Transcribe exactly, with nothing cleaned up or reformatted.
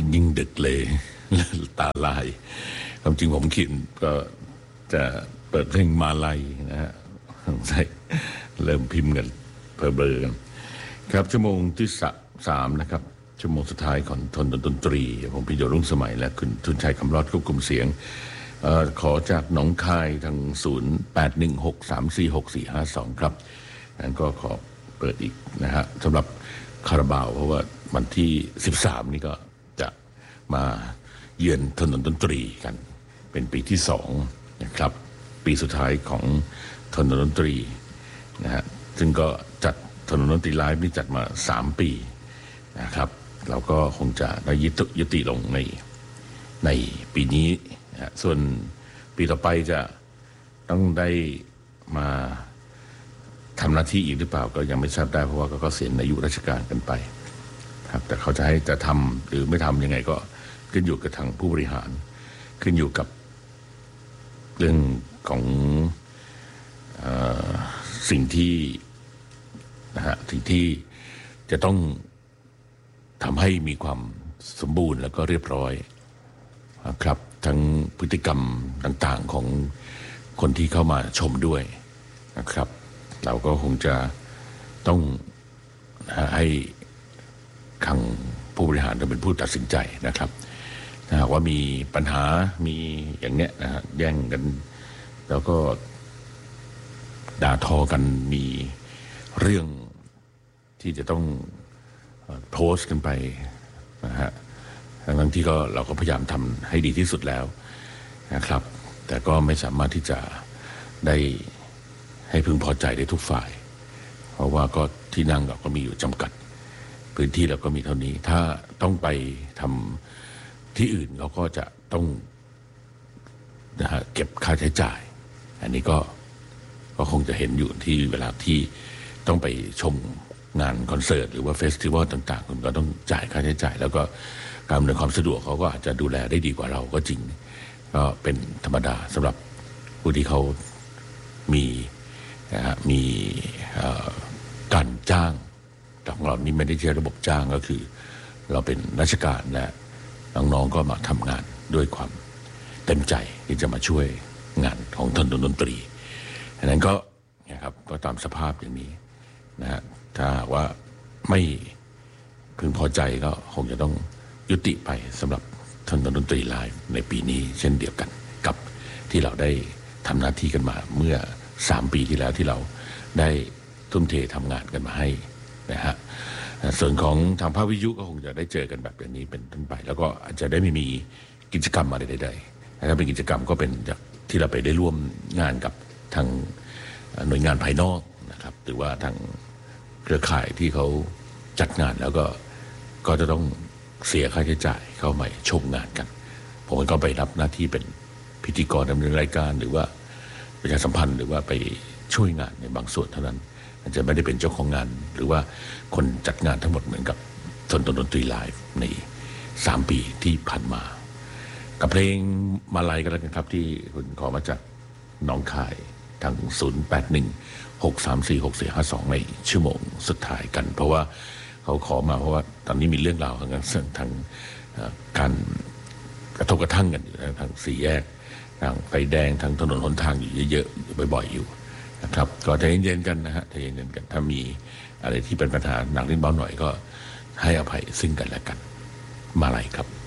ยิ่งดึกเลยตาลายความจริงผมคิดก็จะเปิดเพลงมาลัยนะฮะใช่เริ่มพิมพ์กันเพอเบลอกันครับชั่วโมงที่สามนะครับชั่วโมงสุดท้ายของทนดนตรีผมพิโยรุ่งสมัยและคุณทุนชัยคำรอดควบคุมเสียงเอ่อขอจากหนองคายทางศูนย์ แปด หนึ่ง หก สาม สี่ หก สี่ ห้า สองครับนั้นก็ขอเปิดอีกนะฮะสำหรับคาราบาวเพราะว่าวันที่สิบสามนี่ก็จะมาเยือนถนนดนตรีกันเป็นปีที่สองนะครับปีสุดท้ายของถนนดนตรีนะฮะซึ่งก็จัดถนนดนตรีไลฟ์นี่จัดมาสามปีนะครับเราก็คงจะได้ยุติยุติลงในในปีนี้นะส่วนปีต่อไปจะต้องได้มาทำหน้าที่อีกหรือเปล่าก็ยังไม่ทราบได้เพราะว่าก็เกษียณอายุราชการกันไปครับแต่เขาจะให้จะทำหรือไม่ทำยังไงก็ขึ้นอยู่กับทางผู้บริหารขึ้นอยู่กับเรื่องของเอ่อสิ่งที่นะฮะสิ่งที่จะต้องทำให้มีความสมบูรณ์แล้วก็เรียบร้อยครับทั้งพฤติกรรมต่างๆของคนที่เข้ามาชมด้วยนะครับเราก็คงจะต้องให้ทางผู้บริหารเป็นผู้ตัดสินใจนะครับถ้าหากว่ามีปัญหามีอย่างเนี้ยนะฮะแย่งกันแล้วก็ด่าทอกันมีเรื่องที่จะต้องโพสต์กันไปนะฮะทั้งที่ก็เราก็พยายามทำให้ดีที่สุดแล้วนะครับแต่ก็ไม่สามารถที่จะได้ให้พึงพอใจได้ทุกฝ่ายเพราะว่าก็ที่นั่งเราก็มีอยู่จำกัดพื้นที่เราก็มีเท่านี้ถ้าต้องไปทำที่อื่นเราก็จะต้องนะฮะเก็บค่าใช้จ่ายอันนี้ก็ก็คงจะเห็นอยู่ที่เวลาที่ต้องไปชมงานคอนเสิร์ตหรือว่าเฟสติวัลต่างๆคุณก็ต้องจ่ายค่าใช้จ่ายแล้วก็การอำนวยความสะดวกเขาก็อาจจะดูแลได้ดีกว่าเราก็จริงก็เป็นธรรมดาสำหรับผู้ที่เขามีนะฮะมีการจ้างแต่ของเรานี่ไม่ได้ใช้ระบบจ้างก็คือเราเป็นราชการและน้องๆก็มาทำงานด้วยความเต็มใจที่จะมาช่วยงานของถนนดนตรีดังนั้นก็นะครับก็ตามสภาพอย่างนี้นะฮะถ้าว่าไม่พึงพอใจก็คงจะต้องยุติไปสำหรับถนนดนตรีไลฟ์ในปีนี้เช่นเดียวกันกับที่เราได้ทำหน้าที่กันมาเมื่อสามปีที่แล้วที่เราได้ทุ่มเททำงานกันมาให้นะฮะส่วนของทางภาควิทยุก็คงจะได้เจอกันแบบนี้เป็นต้นไปแล้วก็อาจจะได้ไม่มีกิจกรรมอะไรใดๆถ้าเป็นกิจกรรมก็เป็นจากที่เราไปได้ร่วมงานกับทางหน่วยงานภายนอกนะครับหรือว่าทางเครือข่ายที่เขาจัดงานแล้วก็ก็จะต้องเสียค่าใช้จ่ายเข้ามาชมงานกันผมก็ไปรับหน้าที่เป็นพิธีกรดำเนินรายการหรือว่าประชาสัมพันธ์หรือว่าไปช่วยงานในบางส่วนเท่านั้นอาจจะไม่ได้เป็นเจ้าของงานหรือว่าคนจัดงานทั้งหมดเหมือนกับถนนดนตรีไลฟ์ในสามปีที่ผ่านมากับเพลงมาลัยกันแล้วกันครับที่คุณขอมาจากหนองคายทางศูนย์ แปด หนึ่ง หก สาม สี่ หก สี่ ห้า สองในชั่วโมงสุดท้ายกันเพราะว่าเขาขอมาเพราะว่าตอนนี้มีเรื่องราวทางทางการกระทบกระทั่งกันอยู่ทางสี่แยกทางไฟแดงทางถนนหนทางอยู่เยอะๆบ่อยๆอยู่นะครับก็ใจเย็นๆกันนะฮะใจเย็นๆกันถ้ามีอะไรที่เป็นปัญหาหนักนิดเบาหน่อยก็ให้อภัยซึ่งกันและกันมาลัยครับ